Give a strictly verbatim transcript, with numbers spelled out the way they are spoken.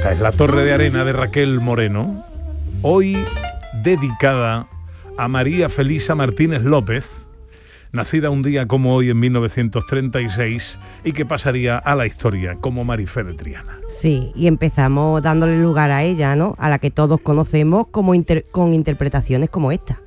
Esta es La Torre de Arena de Raquel Moreno, hoy dedicada a María Felisa Martínez López, nacida un día como hoy en mil novecientos treinta y seis y que pasaría a la historia como Marifé de Triana. Sí, y empezamos dándole lugar a ella, ¿no? A la que todos conocemos como inter- con interpretaciones como esta.